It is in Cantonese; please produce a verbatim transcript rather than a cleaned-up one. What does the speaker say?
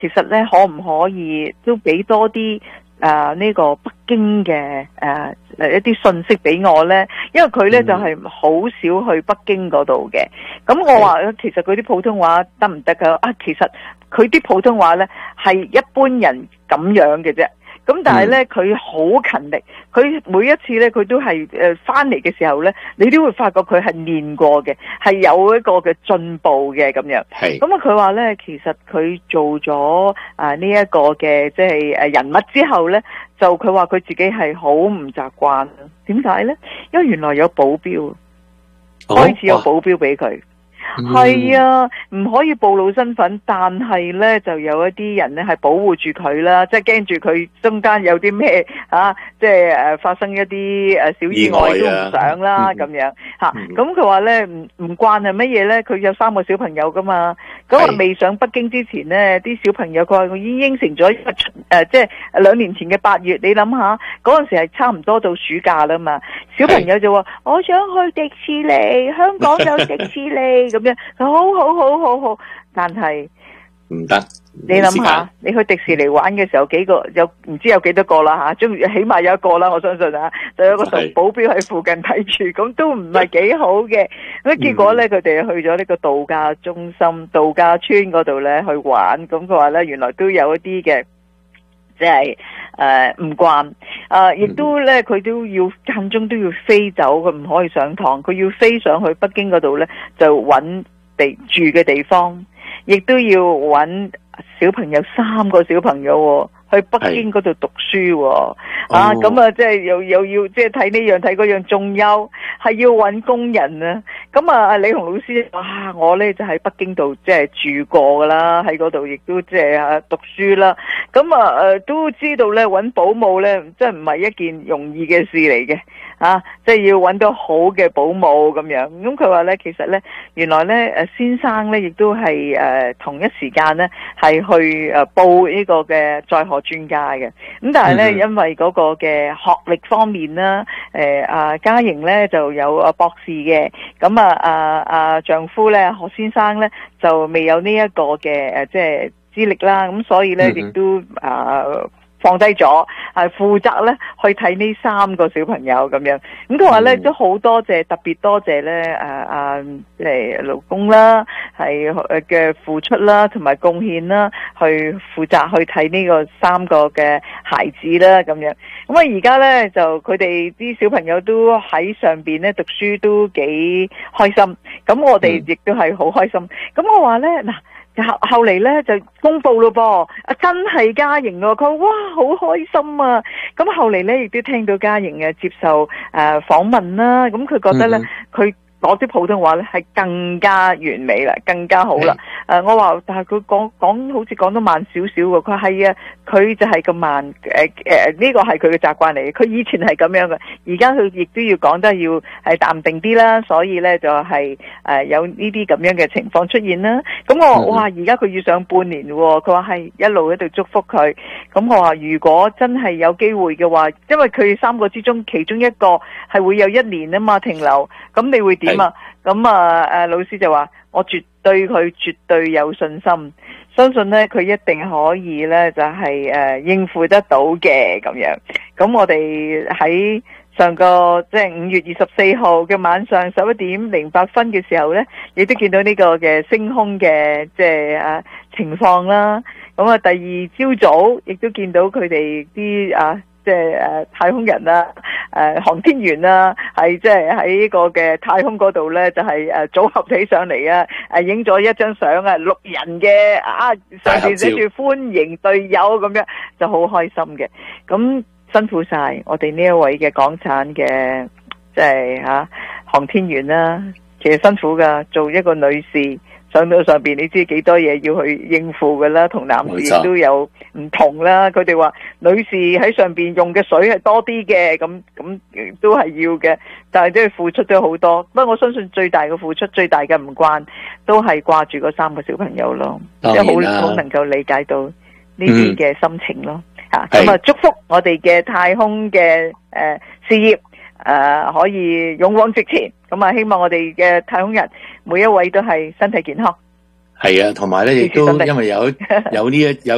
其實咧可唔可以都俾多啲誒呢個北京嘅誒誒一啲信息俾我咧？因為佢咧、嗯、就係好少去北京嗰度嘅。咁我話其實佢啲普通話得唔得噶？啊，其實佢啲普通話咧係一般人咁樣嘅啫。咁但係咧，佢好勤力，佢每一次咧，佢都係誒翻嚟嘅時候咧，你都會發覺佢係練過嘅，係有一個嘅進步嘅咁樣。係咁啊，佢話咧，其實佢做咗啊呢一個嘅即係誒人物之後咧，就佢話佢自己係好唔習慣。點解咧？因為原來有保鏢，哦、開始有保鏢俾佢。係、嗯、啊，唔可以暴露身份，但係咧就有一啲人咧係保護住佢啦，即係驚住佢中間有啲咩啊，即係誒發生一啲誒小意外都唔想啦咁樣吓。咁佢話咧唔唔慣係乜嘢咧？佢有三個小朋友噶嘛，咁啊未上北京之前咧，啲小朋友佢話我已經應承咗誒，即係兩年前嘅八月，你諗下嗰陣時係差唔多到暑假啦嘛，小朋友就話我想去迪士尼，香港有迪士尼。咁樣，好好好好好，但係唔得。你諗下，你去迪士尼玩嘅時候，幾個有唔知有幾多個啦吓，終於起碼有一個啦，我相信啊，就有個保鏢喺附近睇住，咁都唔係幾好嘅。咁結果咧，佢哋去咗呢個度假中心、度假村嗰度咧去玩，咁佢話咧，原來都有一啲嘅。即係誒唔慣，誒亦都咧佢都要間中都要飛走，佢唔可以上堂，佢要飛上去北京嗰度咧就揾地住嘅地方，亦都要揾小朋友三個小朋友去北京嗰度讀書，啊咁啊即係又又要即係睇呢樣睇嗰樣，仲有係要揾工人啊！咁啊李紅老師哇，我咧就喺北京度即係住過噶啦，喺嗰度亦都即係啊讀書啦。咁啊誒都知道咧揾保姆咧，即係唔係一件容易嘅事嚟嘅，啊即係要揾到好嘅保姆咁樣。咁佢話咧，其實咧原來咧誒先生咧亦都係誒同一時間咧係去誒報呢個嘅載荷專家嘅。咁但係咧、嗯、因為嗰個嘅學歷方面啦，誒啊家瑩咧就有啊博士嘅，咁啊啊啊丈夫咧何先生咧就未有呢一個嘅誒即係資歷啦，咁所以咧亦、嗯、都啊放低咗，係負責咧去睇呢三個小朋友咁樣。咁佢話咧都好多謝，特別多謝咧誒啊即係老公啦，係嘅付出啦，同埋貢獻啦，去負責去睇呢個三個嘅孩子啦咁樣。咁啊而家咧就佢哋啲小朋友都喺上邊咧讀書都幾開心，咁我哋亦都係好開心。咁、嗯、我話咧嗱。後後嚟咧就公布咯噃，啊真係嘉瑩咯，佢話哇好開心啊！咁後嚟咧亦都聽到嘉瑩嘅接受誒訪問啦，咁佢覺得咧佢講啲普通話咧係更加完美啦，更加好啦。誒、呃、我話但係佢講講好似講得慢少少喎，佢係啊，佢就係咁慢誒誒呢個係佢嘅習慣嚟嘅，佢以前係咁樣嘅，而家佢亦都要講得要係淡定啲啦，所以咧就係、是、誒、呃、有呢啲咁樣嘅情況出現啦。咁我話哇而家佢要上半年喎，佢話係一路喺度祝福佢。咁我話如果真係有機會嘅話，因為佢三個之中其中一個係會有一年啊嘛停留，咁你會點啊？咁啊誒老師就話我絕對佢絕對有信心，相信咧佢一定可以咧就係、是、誒、呃、應付得到嘅咁樣。咁我哋喺上個即係五月二十四號嘅晚上十一點零八分嘅時候咧，亦都見到呢個嘅升空嘅即係啊情況啦。咁啊第二朝早亦都見到佢哋啲啊即係誒太空人啊誒航天員啊係即係喺呢個嘅太空嗰度咧就係、是、誒組合起上嚟啊誒影咗一張相啊六人嘅啊上邊寫住歡迎隊友咁樣就好開心嘅。咁辛苦晒我哋呢一位嘅港產嘅即係吓航天員啦，其實辛苦噶，做一個女士上到上邊，你知幾多嘢要去應付噶啦，同男士亦都有唔同啦。佢哋話女士喺上邊用嘅水係多啲嘅，咁咁都係要嘅，但係都係付出咗好多。不過我相信最大嘅付出、最大嘅唔慣，都係掛住嗰三個小朋友咯，即係好好能夠理解到呢啲嘅心情咯。吓、嗯，咁啊祝福我哋嘅太空嘅誒、呃、事業誒、呃、可以勇往直前。咁啊，希望我哋嘅太空人每一位都係身體健康。 係啊，同埋咧亦都因為有有呢一有。